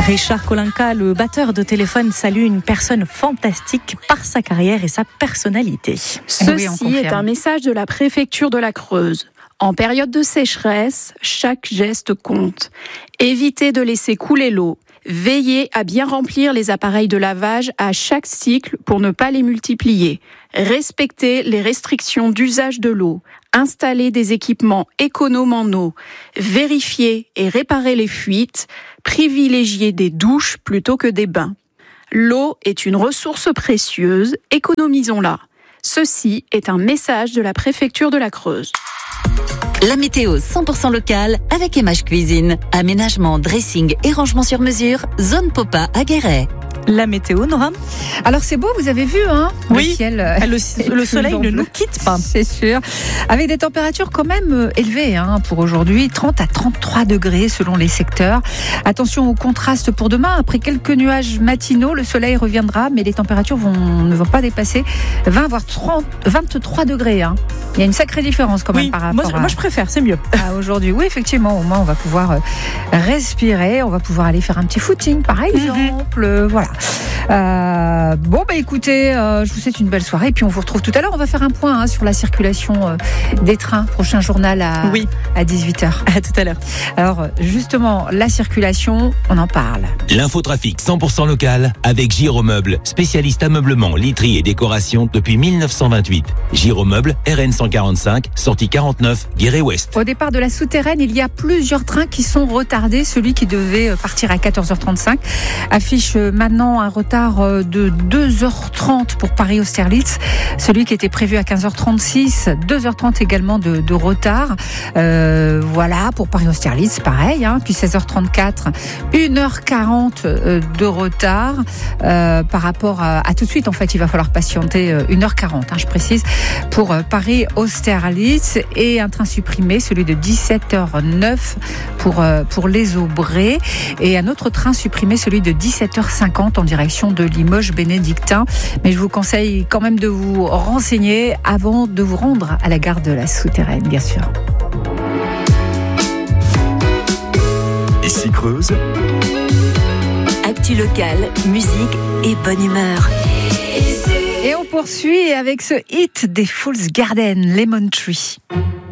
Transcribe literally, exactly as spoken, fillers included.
Richard Kolinka, le batteur de Téléphone, salue une personne fantastique par sa carrière et sa personnalité. Ceci oui, est un message de la préfecture de la Creuse. En période de sécheresse, chaque geste compte. Évitez de laisser couler l'eau. Veillez à bien remplir les appareils de lavage à chaque cycle pour ne pas les multiplier. Respectez les restrictions d'usage de l'eau. Installez des équipements économes en eau. Vérifiez et réparez les fuites. Privilégiez des douches plutôt que des bains. L'eau est une ressource précieuse, économisons-la. Ceci est un message de la préfecture de la Creuse. La météo cent pour cent locale avec Emage Cuisine. Aménagement, dressing et rangement sur mesure. Zone Popa à Guéret. La météo, Nora? Alors c'est beau, vous avez vu, hein? Oui, le, ciel, le, le soleil ne nous quitte pas. C'est sûr. Avec des températures quand même élevées hein, pour aujourd'hui, trente à trente-trois degrés selon les secteurs. Attention au contraste pour demain. Après quelques nuages matinaux, le soleil reviendra, mais les températures vont, ne vont pas dépasser vingt voire trente, vingt-trois degrés. Hein. Il y a une sacrée différence quand même oui, par rapport moi, à... Moi je préfère, c'est mieux. À aujourd'hui, oui effectivement, au moins on va pouvoir respirer, on va pouvoir aller faire un petit footing par exemple, mm-hmm. voilà. Euh, bon bah écoutez, euh, je vous souhaite une belle soirée et puis on vous retrouve tout à l'heure. On va faire un point hein, sur la circulation euh, des trains. Prochain journal à, oui. à dix-huit heures. À tout à l'heure. Alors justement, la circulation, on en parle. L'infotrafic cent pour cent local avec Giromeuble, spécialiste ameublement, literie et décoration depuis mille neuf cent vingt-huit. Giromeuble, R N cent quarante-cinq, sortie quarante-neuf, Guéret-Ouest. Au départ de la souterraine, il y a plusieurs trains qui sont retardés. Celui qui devait partir à quatorze heures trente-cinq affiche maintenant un retard de deux heures trente pour Paris-Austerlitz. Celui qui était prévu à quinze heures trente-six, deux heures trente également de, de retard. Euh, voilà, pour Paris-Austerlitz, pareil. Hein, puis seize heures trente-quatre, une heure quarante de retard euh, par rapport à, à tout de suite. En fait, il va falloir patienter une heure quarante, hein, je précise, pour Paris-Austerlitz. Et un train supprimé, celui de dix-sept heures neuf pour, pour les Aubrais. Et un autre train supprimé, celui de dix-sept heures cinquante en direction de Limoges bénédictin. Mais je vous conseille quand même de vous renseigner avant de vous rendre à la gare de la Souterraine, bien sûr. Ici Creuse. Actu locale, musique et bonne humeur. Et on poursuit avec ce hit des Fool's Garden, Lemon Tree.